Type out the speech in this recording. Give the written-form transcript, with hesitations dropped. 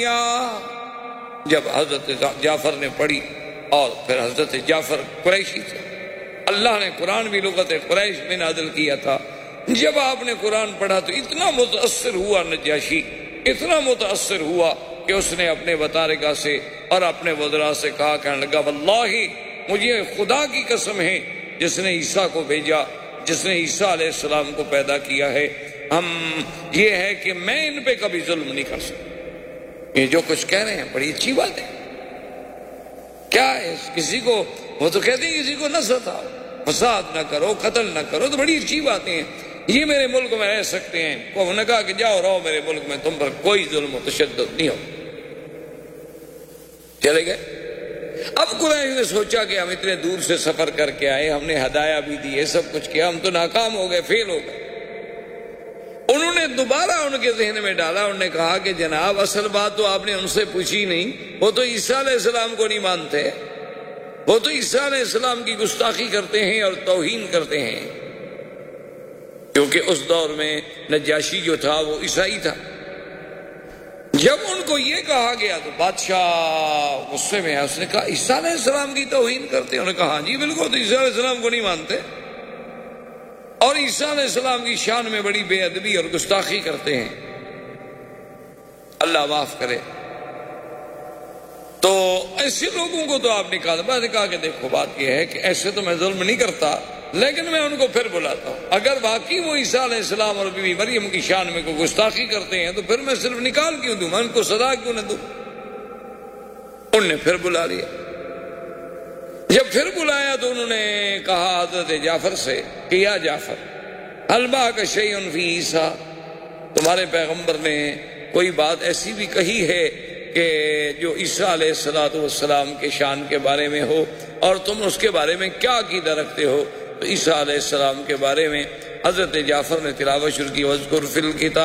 کیا۔ جب حضرت جعفر نے پڑھی، اور پھر حضرت جعفر قریشی تھے، اللہ نے قرآن بھی لغت قریش میں نازل کیا تھا۔ جب آپ نے قرآن پڑھا تو اتنا متاثر ہوا نجاشی، اتنا متاثر ہوا کہ اس نے اپنے بطارکہ سے اور اپنے وزراء سے کہا، کہنے لگا واللہ مجھے خدا کی قسم ہے جس نے عیسیٰ کو بھیجا، جس نے عیسیٰ علیہ السلام کو پیدا کیا ہے، یہ ہے کہ میں ان پہ کبھی ظلم نہیں کر سکتا۔ یہ جو کچھ کہہ رہے ہیں بڑی اچھی بات ہے۔ کیا ہے کسی کو، وہ تو کہتے ہیں کسی کو نہ ستاؤ، فساد نہ کرو، قتل نہ کرو، تو بڑی اچھی باتیں ہیں۔ یہ میرے ملک میں رہ سکتے ہیں، انہوں نے کہا کہ جاؤ رہو میرے ملک میں، تم پر کوئی ظلم و تشدد نہیں ہو۔ چلے گئے۔ اب قریش نے سوچا کہ ہم اتنے دور سے سفر کر کے آئے، ہم نے ہدایہ بھی دیے، سب کچھ کیا، ہم تو ناکام ہو گئے، فیل ہو گئے۔ انہوں نے دوبارہ ان کے ذہن میں ڈالا، انہوں نے کہا کہ جناب اصل بات تو آپ نے ان سے پوچھی نہیں، وہ تو عیسیٰ علیہ السلام کو نہیں مانتے، وہ تو عیسیٰ علیہ السلام کی گستاخی کرتے ہیں اور توہین کرتے ہیں، کیونکہ اس دور میں نجاشی جو تھا وہ عیسائی تھا۔ جب ان کو یہ کہا گیا تو بادشاہ غصے میں ہے، اس نے کہا عیسیٰ علیہ السلام کی توہین کرتے ہیں؟ انہوں نے کہا ہاں جی بالکل، تو عیسیٰ علیہ السلام کو نہیں مانتے اور عیسیٰ علیہ السلام کی شان میں بڑی بے ادبی اور گستاخی کرتے ہیں، اللہ معاف کرے۔ تو ایسے لوگوں کو تو آپ نے کہا کہ دیکھو بات یہ ہے کہ ایسے تو میں ظلم نہیں کرتا، لیکن میں ان کو پھر بلاتا ہوں، اگر واقعی وہ عیسیٰ علیہ السلام اور بی بی مریم کی شان میں کوئی گستاخی کرتے ہیں تو پھر میں صرف نکال کیوں دوں، میں ان کو سزا کیوں نہ دوں؟ انہوں نے پھر بلا لیا۔ جب پھر بلایا تو انہوں نے کہا حضرت جعفر سے کہ یا جعفر هل معك شيء في عیسیٰ، تمہارے پیغمبر نے کوئی بات ایسی بھی کہی ہے کہ جو عیسیٰ علیہ السلام کے شان کے بارے میں ہو، اور تم اس کے بارے میں کیا عقیدہ رکھتے ہو؟ تو عیسیٰ علیہ السلام کے بارے میں حضرت جعفر نے تلاوت شروع کی، وَاذْكُرْ فِي الْكِتَابِ